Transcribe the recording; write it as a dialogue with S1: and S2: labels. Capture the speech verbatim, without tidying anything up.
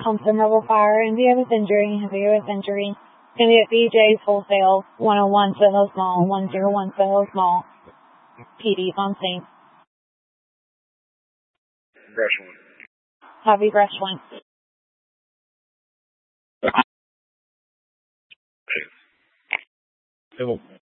S1: Thompson Mobile Fire, and if you have a injury, if you have a injury, it's going to be at B J's Wholesale, one oh one Soho Mall, one oh one Soho Mall. P D's on scene.
S2: Fresh one.
S1: Copy, fresh one.
S2: It will.